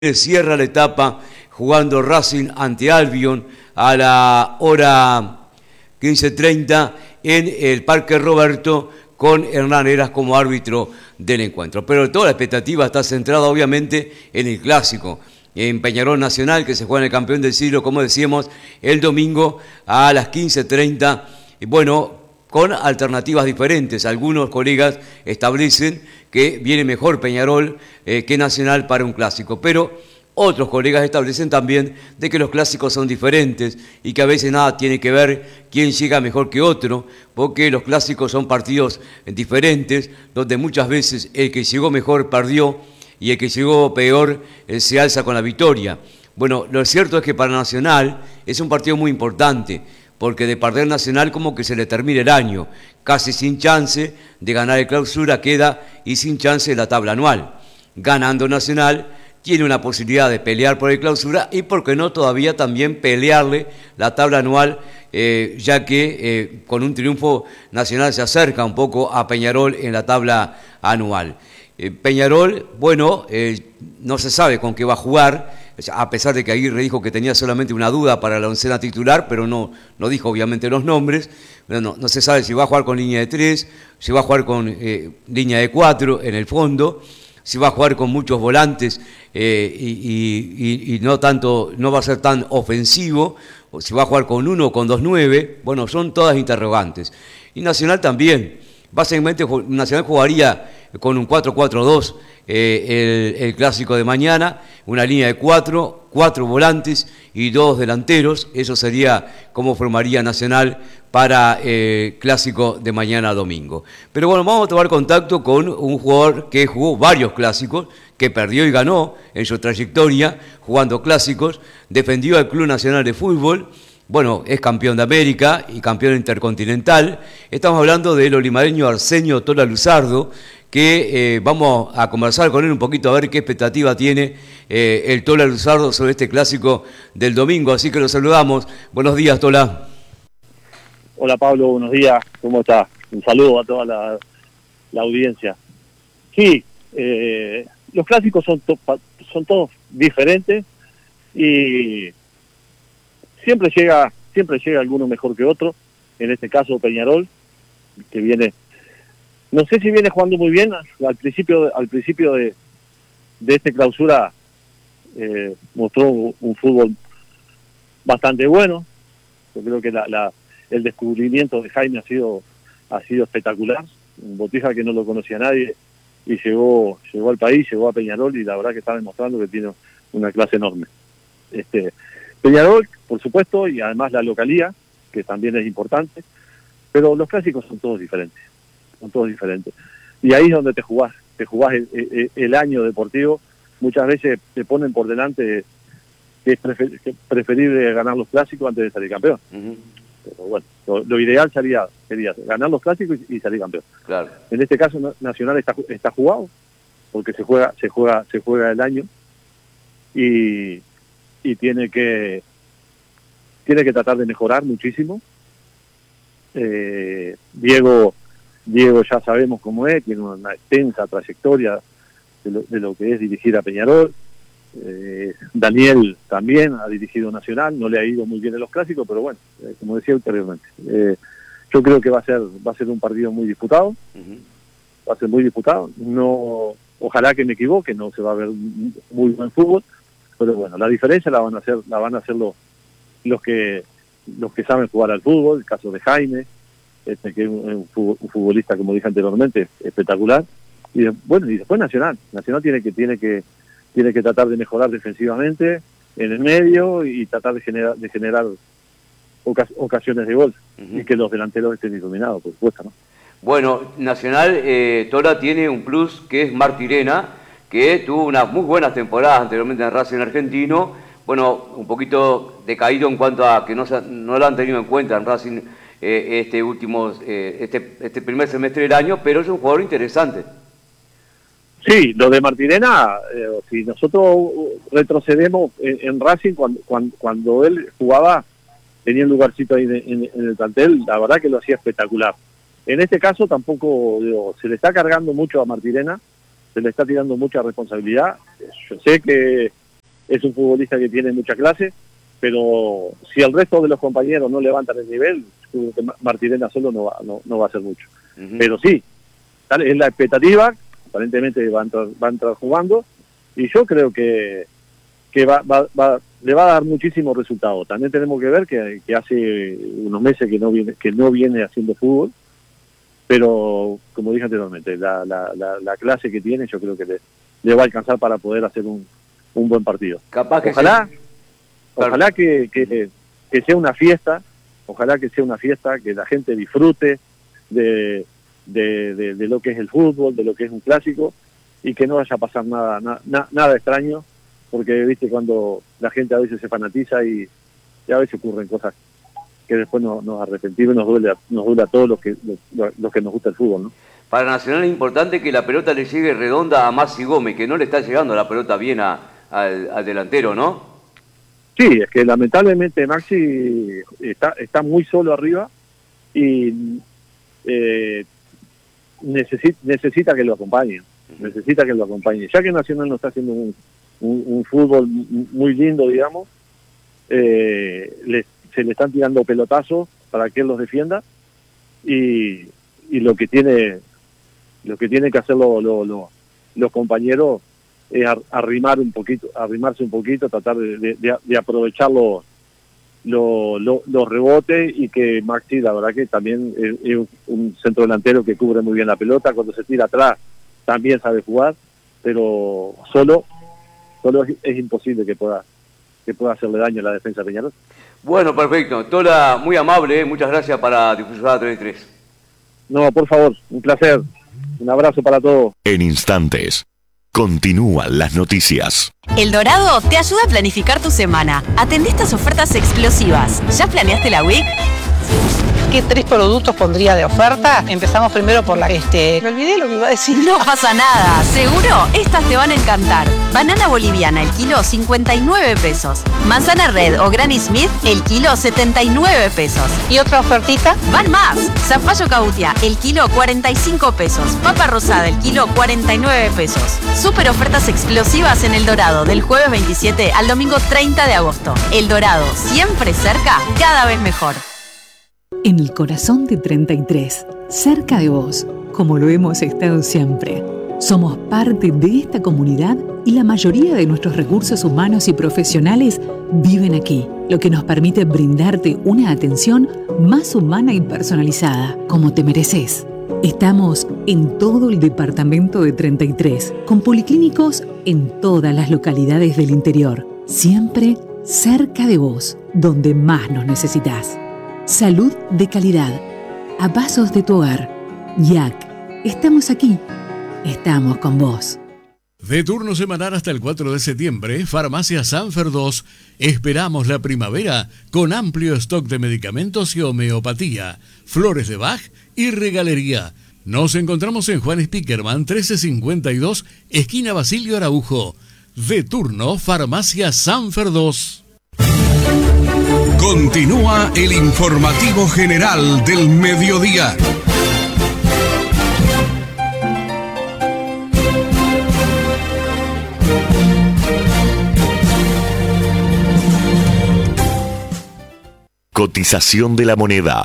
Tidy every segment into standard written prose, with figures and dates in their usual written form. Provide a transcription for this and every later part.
Cierra la etapa jugando Racing ante Albion a la hora 15:30 en el Parque Roberto con Hernán Heras como árbitro del encuentro. Pero toda la expectativa está centrada obviamente en el clásico, en Peñarol Nacional, que se juega en el campeón del siglo, como decíamos, el domingo a las 15:30. Bueno, con alternativas diferentes. Algunos colegas establecen que viene mejor Peñarol que Nacional para un clásico, pero otros colegas establecen también de que los clásicos son diferentes y que a veces nada tiene que ver quién llega mejor que otro, porque los clásicos son partidos diferentes, donde muchas veces el que llegó mejor perdió y el que llegó peor se alza con la victoria. Bueno, lo cierto es que para Nacional es un partido muy importante, porque de perder Nacional como que se le termina el año, casi sin chance de ganar el clausura queda y sin chance de la tabla anual. Ganando Nacional tiene una posibilidad de pelear por el clausura y por qué no todavía también pelearle la tabla anual, ya que con un triunfo Nacional se acerca un poco a Peñarol en la tabla anual. Peñarol, bueno, no se sabe con qué va a jugar, a pesar de que Aguirre dijo que tenía solamente una duda para la oncena titular, pero no dijo obviamente los nombres. No se sabe si va a jugar con línea de 3, si va a jugar con línea de 4 en el fondo, si va a jugar con muchos volantes y no va a ser tan ofensivo, o si va a jugar con 1 o con 2-9, bueno, son todas interrogantes. Y Nacional también, básicamente Nacional jugaría con un 4-4-2 el clásico de mañana, una línea de 4 volantes y 2 delanteros. Eso sería como formaría Nacional para el clásico de mañana domingo. Pero bueno, vamos a tomar contacto con un jugador que jugó varios clásicos, que perdió y ganó en su trayectoria jugando clásicos, defendió al Club Nacional de Fútbol. Bueno, es campeón de América y campeón intercontinental. Estamos hablando del olimareño Arsenio Tola Luzardo, que vamos a conversar con él un poquito a ver qué expectativa tiene el Tola Luzardo sobre este clásico del domingo. Así que lo saludamos. Buenos días, Tola. Hola, Pablo, buenos días. ¿Cómo estás? Un saludo a toda la audiencia. Sí, los clásicos son todos diferentes y siempre llega alguno mejor que otro. En este caso Peñarol, que viene, no sé si viene jugando muy bien. Al principio de esta clausura mostró un fútbol bastante bueno. Yo creo que el descubrimiento de Jaime ha sido espectacular. Un Botija que no lo conocía nadie y llegó al país, llegó a Peñarol y la verdad que está demostrando que tiene una clase enorme. Peñarol, por supuesto, y además la localía, que también es importante, pero los clásicos son todos diferentes. Y ahí es donde te jugás el año deportivo. Muchas veces te ponen por delante que es preferible ganar los clásicos antes de salir campeón. Uh-huh. Pero bueno, lo ideal sería ganar los clásicos y salir campeón. Claro. En este caso Nacional está jugado, porque se juega el año y tiene que tratar de mejorar muchísimo. Diego ya sabemos cómo es, tiene una extensa trayectoria de lo que es dirigir a Peñarol. Daniel también ha dirigido Nacional, no le ha ido muy bien en los clásicos, pero bueno, como decía anteriormente, yo creo que va a ser un partido muy disputado. Uh-huh. Va a ser muy disputado. No, ojalá que me equivoque, no se va a ver muy buen fútbol, pero bueno, la diferencia la van a hacer los que saben jugar al fútbol. El caso de Jaime, que es un futbolista, como dije anteriormente, espectacular. Y después Nacional tiene que tratar de mejorar defensivamente en el medio y tratar de generar ocasiones de gol. Uh-huh. Y que los delanteros estén iluminados, por supuesto, ¿no? Bueno, Nacional, Tola tiene un plus que es Martirena, que tuvo unas muy buenas temporadas anteriormente en Racing argentino. Bueno, un poquito decaído en cuanto a que no lo han tenido en cuenta en Racing este primer semestre del año, pero es un jugador interesante. Sí, lo de Martirena, si nosotros retrocedemos en Racing, cuando él jugaba, tenía un lugarcito ahí en el plantel, la verdad que lo hacía espectacular. En este caso tampoco, se le está cargando mucho a Martirena, se le está tirando mucha responsabilidad. Yo sé que es un futbolista que tiene mucha clase, pero si el resto de los compañeros no levantan el nivel, creo que Martirena solo no va a hacer mucho. Pero sí, es la expectativa, aparentemente va a entrar jugando, y yo creo que le va a dar muchísimos resultados. También tenemos que ver que hace unos meses que no viene haciendo fútbol, pero como dije anteriormente, la clase que tiene yo creo que le va a alcanzar para poder hacer un buen partido. Capaz que ojalá que sea una fiesta, que la gente disfrute de lo que es el fútbol, de lo que es un clásico, y que no vaya a pasar nada extraño, porque viste cuando la gente a veces se fanatiza y a veces ocurren cosas que después nos arrepentimos y nos duele a todos los que nos gusta el fútbol, ¿no? Para Nacional es importante que la pelota le llegue redonda a Maxi Gómez, que no le está llegando la pelota bien al delantero, ¿no? Sí, es que lamentablemente Maxi está muy solo arriba y necesita que lo acompañen. Ya que Nacional no está haciendo un fútbol muy lindo, digamos, se le están tirando pelotazos para que él los defienda, y lo que tiene que hacer los compañeros es arrimarse un poquito, tratar de aprovechar los rebotes, y que Maxi, la verdad que también es un centro delantero que cubre muy bien la pelota, cuando se tira atrás también sabe jugar, pero solo es imposible que pueda hacerle daño a la defensa de Peñarol. Bueno, perfecto. Tola, muy amable, muchas gracias para Difusora 33. No, por favor, un placer. Un abrazo para todos. En instantes, continúan las noticias. El Dorado te ayuda a planificar tu semana. Atendé estas ofertas explosivas. ¿Ya planeaste la week? ¿Qué 3 productos pondría de oferta? Empezamos primero por me olvidé lo que iba a decir. No pasa nada, seguro estas te van a encantar. Banana boliviana, el kilo 59 pesos. Manzana red o Granny Smith, el kilo 79 pesos. ¿Y otra ofertita? Van más. Zapallo cautia, el kilo 45 pesos. Papa rosada, el kilo 49 pesos. Super ofertas explosivas en El Dorado, del jueves 27 al domingo 30 de agosto. El Dorado, siempre cerca, cada vez mejor. En el corazón de 33, cerca de vos, como lo hemos estado siempre. Somos parte de esta comunidad y la mayoría de nuestros recursos humanos y profesionales viven aquí, lo que nos permite brindarte una atención más humana y personalizada, como te mereces. Estamos en todo el departamento de 33, con policlínicos en todas las localidades del interior, siempre cerca de vos, donde más nos necesitas. Salud de calidad, a pasos de tu hogar. YAC, estamos aquí, estamos con vos. De turno semanal hasta el 4 de septiembre, Farmacia Sanfer 2, esperamos la primavera con amplio stock de medicamentos y homeopatía, flores de Bach y regalería. Nos encontramos en Juan Spickerman 1352, esquina Basilio Araujo. De turno, Farmacia Sanfer 2. Continúa el informativo general del mediodía. Cotización de la moneda.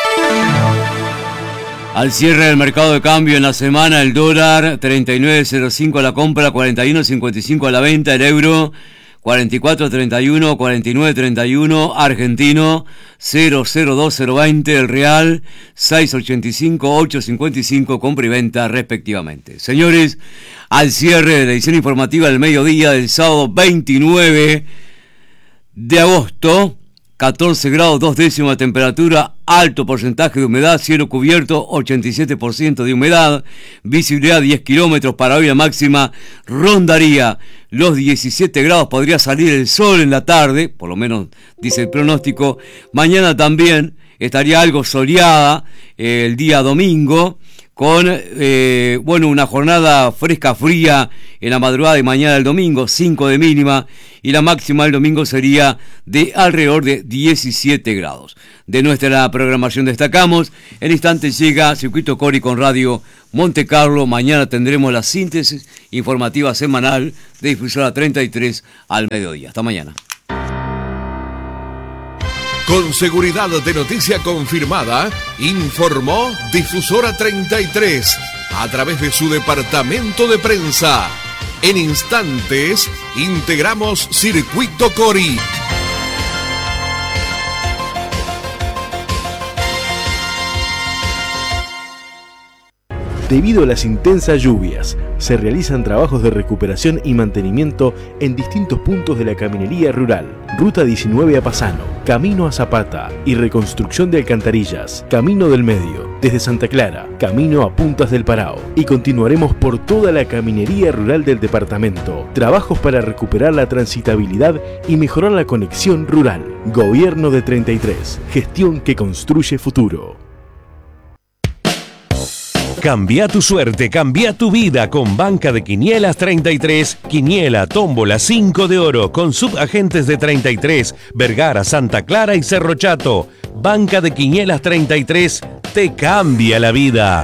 Al cierre del mercado de cambio en la semana, el dólar 39.05 a la compra, 41.55 a la venta, el euro 44.31, 49.31, argentino 0.02020, el real 6.85, 8.55, compra y venta respectivamente. Señores, al cierre de la edición informativa del mediodía del sábado 29 de agosto, 14 grados 2 décimas de temperatura, alto porcentaje de humedad, cielo cubierto, 87% de humedad, visibilidad 10 kilómetros, para hoy la máxima rondaría los 17 grados, podría salir el sol en la tarde, por lo menos dice el pronóstico. Mañana también estaría algo soleada el día domingo, con una jornada fresca, fría en la madrugada de mañana del domingo, 5 de mínima, y la máxima del domingo sería de alrededor de 17 grados. De nuestra programación destacamos, en instante llega Circuito Cori con Radio Monte Carlo. Mañana tendremos la síntesis informativa semanal de Difusora 33 al mediodía. Hasta mañana. Con seguridad de noticia confirmada, informó Difusora 33 a través de su departamento de prensa. En instantes, integramos Circuito Cori. Debido a las intensas lluvias, se realizan trabajos de recuperación y mantenimiento en distintos puntos de la caminería rural. Ruta 19 a Pasano, Camino a Zapata y reconstrucción de alcantarillas, Camino del Medio, desde Santa Clara, Camino a Puntas del Parao. Y continuaremos por toda la caminería rural del departamento. Trabajos para recuperar la transitabilidad y mejorar la conexión rural. Gobierno de 33, gestión que construye futuro. Cambia tu suerte, cambia tu vida con Banca de Quinielas 33. Quiniela, tómbola, 5 de oro con subagentes de 33, Vergara, Santa Clara y Cerro Chato. Banca de Quinielas 33 te cambia la vida.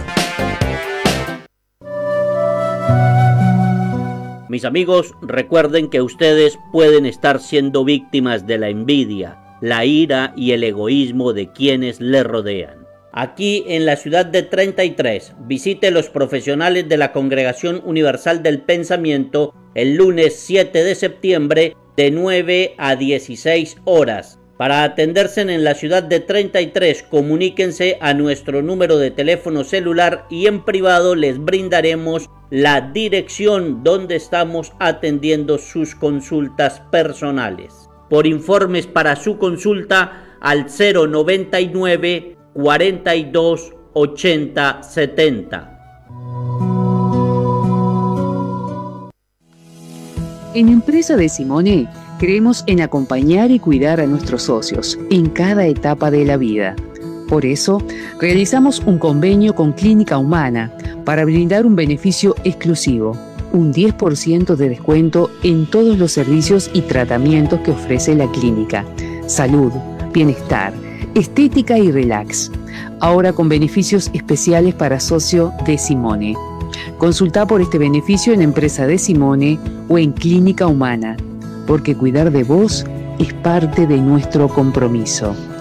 Mis amigos, recuerden que ustedes pueden estar siendo víctimas de la envidia, la ira y el egoísmo de quienes les rodean. Aquí en la ciudad de 33, visite los profesionales de la Congregación Universal del Pensamiento el lunes 7 de septiembre de 9 a 16 horas. Para atenderse en la ciudad de 33, comuníquense a nuestro número de teléfono celular y en privado les brindaremos la dirección donde estamos atendiendo sus consultas personales. Por informes para su consulta al 099 42 80 70. En Empresa de Simone creemos en acompañar y cuidar a nuestros socios en cada etapa de la vida. Por eso, realizamos un convenio con Clínica Humana para brindar un beneficio exclusivo, un 10% de descuento en todos los servicios y tratamientos que ofrece la clínica. Salud, bienestar, estética y relax. Ahora con beneficios especiales para socio de Simone. Consulta por este beneficio en Empresa de Simone o en Clínica Humana, porque cuidar de vos es parte de nuestro compromiso.